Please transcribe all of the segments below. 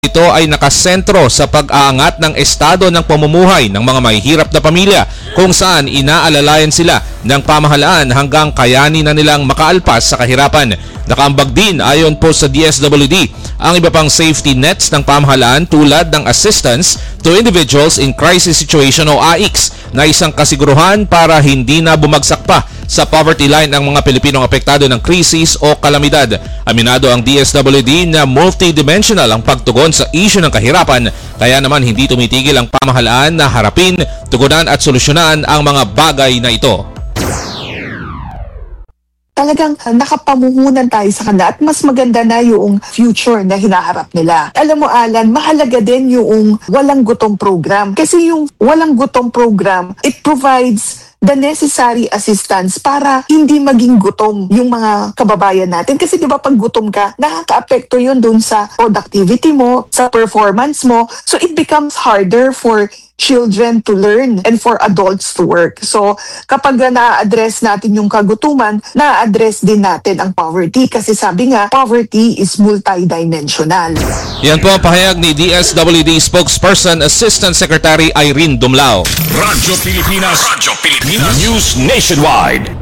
ito ay nakasentro sa pag-aangat ng estado ng pamumuhay ng mga mahihirap na pamilya kung saan inaalalayan sila ng pamahalaan hanggang kayanin na nilang makaalpas sa kahirapan. Nakaambag din ayon po sa DSWD ang iba pang safety nets ng pamahalaan tulad ng Assistance to Individuals in Crisis Situation o AICS na isang kasiguruhan para hindi na bumagsak pa sa poverty line ang mga Pilipinong apektado ng krisis o kalamidad. Aminado ang DSWD na multidimensional ang pagtugon sa isyu ng kahirapan, kaya naman hindi tumitigil ang pamahalaan na harapin, tugunan at solusyonan ang mga bagay na ito. Talagang nakapamuhunan tayo sa kanila at mas maganda na yung future na hinaharap nila. Alam mo Alan, mahalaga din yung walang gutom program. Kasi yung walang gutom program, it provides the necessary assistance para hindi maging gutom yung mga kababayan natin. Kasi di ba pag gutom ka, nakaka-apekto yun dun sa productivity mo, sa performance mo. So it becomes harder for children to learn and for adults to work. So kapag na-address natin yung kagutuman, na-address din natin ang poverty. Kasi sabi nga, poverty is multidimensional. Yan po ang pahayag ni DSWD Spokesperson Assistant Secretary Irene Dumlao. Radyo Pilipinas News Nationwide.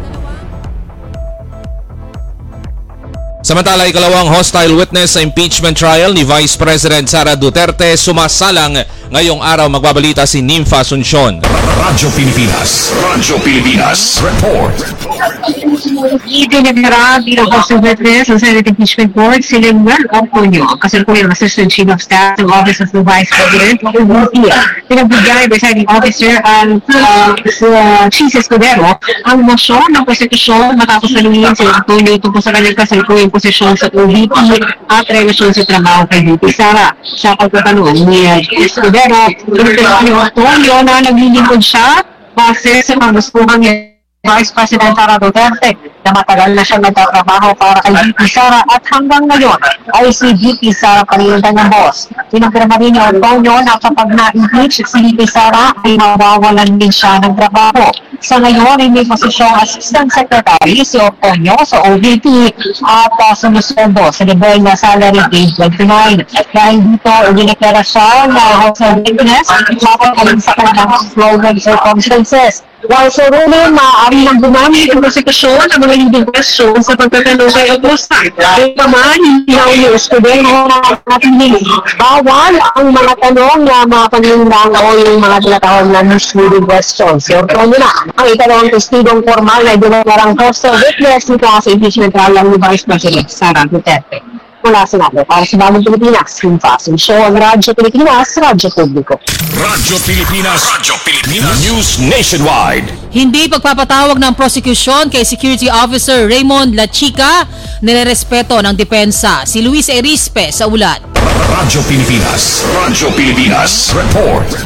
Samantala, ikalawang hostile witness sa impeachment trial ni Vice President Sara Duterte sumasalang. Ngayong araw magbabalita si Nympha Asuncion. Radyo Pilipinas Report. Itinagara bilang hostile witness ng Senate Impeachment Board si Lemuel Ocponio, kasalukuyang Assistant Chief of Staff ng Office of the Vice President o pinagbigay presiding officer ang Chief Escudero ang motion ng prosekusyon matapos naluhin si Ocponio tungkol sa kanyang kasalukuyang posisyon sa OVP at relasyon sa trabaho kay VP Sara. Sa pagtatanong ni Escudero, pinagkakaroon ni Ocponio na naglilingkod siya base sa panggustuhan niya Vice President Sara Duterte na matagal na siya nagtatrabaho para kay VP Sara at hanggang ngayon ay si VP Sara pa rin ang kanyang boss. Pinagkirama rin ni Ocponio na kapag na-impeach si VP Sara ay mawawalan din siya ng trabaho. Sa ngayon ay may posisyong Assistant Secretary si Ocponio sa OVP at sumusundo sa level na salary grade 29. Dahil dito, dineklara siya na hostile witness mapagaling sa kanyang employment circumstances. While sa ruling, maaari nang gumamit ang prosekusyon ng mga leading questions sa pagtatanong kay Acosta. Kaya naman, hindi na ni Escudero na napiling. Bawal ang mga tanong na mga panlinlang o yung mga tinatawag na misleading questions. So, ito na, ang ikalawang testigong formal na dinarang hostile witness nito sa impeachment trial ni Vice President Sara Duterte. Mula sa natin, para sa Bagong Pilipinas, Nympha Asuncion, Radyo Pilipinas, Radyo Publiko. Radyo Pilipinas News Nationwide. Hindi pagpapatawag ng prosecution kay Security Officer Raymond Lachica, nilerespeto ng depensa. Si Luis Erispe sa ulat. Radyo Pilipinas Report.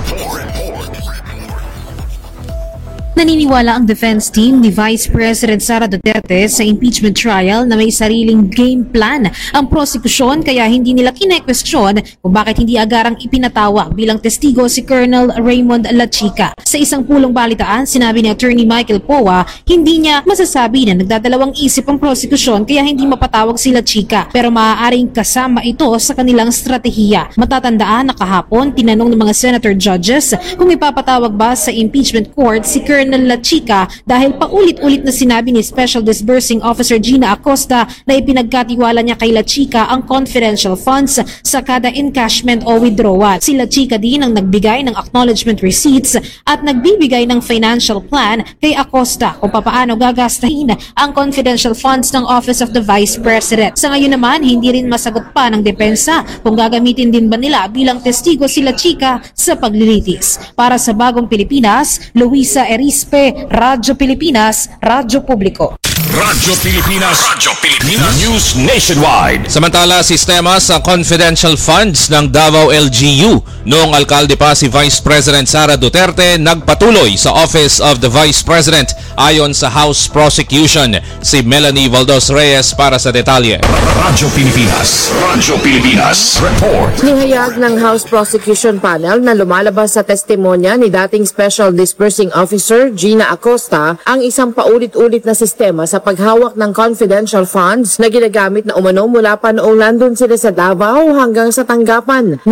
Naniniwala ang defense team ni Vice President Sara Duterte sa impeachment trial na may sariling game plan ang prosekusyon kaya hindi nila kine-question kung bakit hindi agarang ipinatawag bilang testigo si Colonel Raymond Lachica. Sa isang pulong balitaan, sinabi ni Attorney Michael Poa, hindi niya masasabi na nagdadalawang isip ang prosekusyon kaya hindi mapatawag si Lachica pero maaaring kasama ito sa kanilang stratehiya. Matatandaan na kahapon, tinanong ng mga senator judges kung ipapatawag ba sa impeachment court si Colonel Lachica dahil paulit-ulit na sinabi ni Special Disbursing Officer Gina Acosta na ipinagkatiwala niya kay Lachica ang confidential funds sa kada encashment o withdrawal. Si Lachica din ang nagbigay ng acknowledgement receipts at nagbibigay ng financial plan kay Acosta kung papaano gagastahin ang confidential funds ng Office of the Vice President. Sa ngayon naman, hindi rin masagot pa ng depensa kung gagamitin din ba nila bilang testigo si Lachica sa paglilitis. Para sa Bagong Pilipinas, Luisa Erispe, Radyo Pilipinas, Radyo Publiko. Radyo Pilipinas News Nationwide. Samantala, sistema sa confidential funds ng Davao LGU. Noong alkalde pa si Vice President Sara Duterte, nagpatuloy sa Office of the Vice President ayon sa House Prosecution. Si Melanie Valdos Reyes para sa detalye. Radyo Pilipinas Report. Nihayag ng House Prosecution Panel na lumalabas sa testimonya ni dating Special Disbursing Officer Officer Gina Acosta ang isang paulit-ulit na sistema sa paghawak ng confidential funds na ginagamit na umano mula pa noong nandun sila sa Davao hanggang sa tanggapan